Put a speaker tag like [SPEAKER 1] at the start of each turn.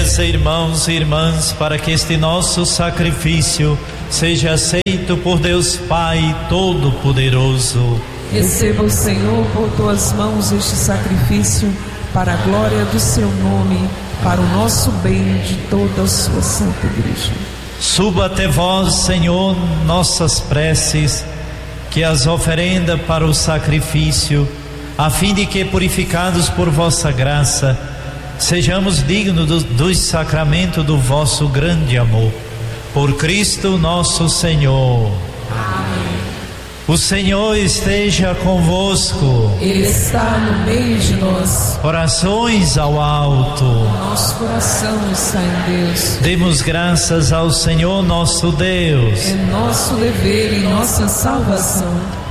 [SPEAKER 1] Fiéis irmãos e irmãs, para que este nosso sacrifício seja aceito por Deus Pai Todo-Poderoso.
[SPEAKER 2] Receba o Senhor por tuas mãos este sacrifício, para a glória do seu nome, para o nosso bem de toda a sua santa igreja.
[SPEAKER 1] Suba até vós, Senhor, nossas preces, que as oferenda para o sacrifício, a fim de que, purificados por vossa graça, sejamos dignos dos sacramentos do vosso grande amor. Por Cristo nosso Senhor.
[SPEAKER 2] Amém.
[SPEAKER 1] O Senhor esteja convosco.
[SPEAKER 2] Ele está no meio de nós.
[SPEAKER 1] Corações ao alto.
[SPEAKER 2] Nosso coração está em Deus.
[SPEAKER 1] Demos graças ao Senhor nosso Deus.
[SPEAKER 2] É nosso dever e nossa salvação